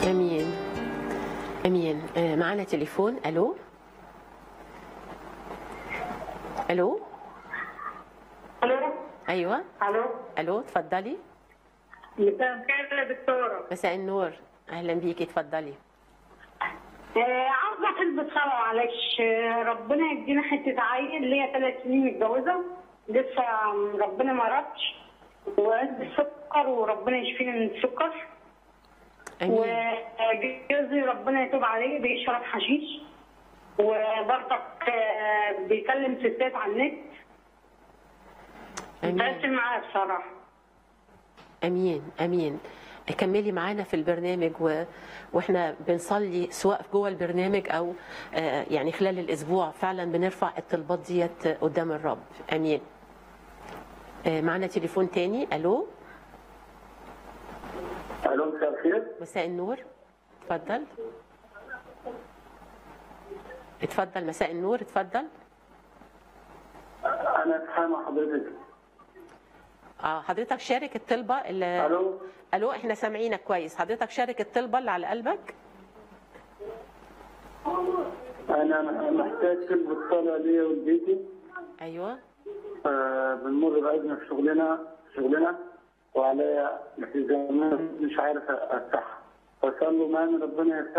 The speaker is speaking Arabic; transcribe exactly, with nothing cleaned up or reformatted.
امين امين. آه، معنا تليفون. الو الو الو. ايوه الو. الو اتفضلي. مساء الخير يا دكتوره. مساء النور، اهلا بيكي، اتفضلي. آه عاوزه احب صلاه معلش. آه، ربنا يدينا حته عيل ليا ثلاث سنين متجوزه لسه ربنا ما ردش، وعندي السكر وربنا يشفيني من السكر. امين وجوزي ربنا يتوب عليه بيشرب حشيش، وبرضك آه، بيكلم ستات على النت. تعبت امين معاه بصراحه. امين امين. كملي معانا في البرنامج و... واحنا بنصلي سواء جوه البرنامج او آه، يعني خلال الاسبوع فعلا بنرفع الطلبات ديت قدام الرب. امين. آه، معنا تليفون تاني. الو الو مساء الخير. مساء النور، اتفضل اتفضل. مساء النور، اتفضل. انا سامع حضرتك. اه حضرتك شارك الطلبه اللي الو الو احنا سامعينك كويس. حضرتك شارك الطلبه اللي على قلبك. انا محتاج كلمة صلاة ليا ولبيتي. ايوه آه بنمر بأزمة في شغلنا شغلنا وعليا التزامات مش عارف افتحها، فصلوا معانا ربنا يفتح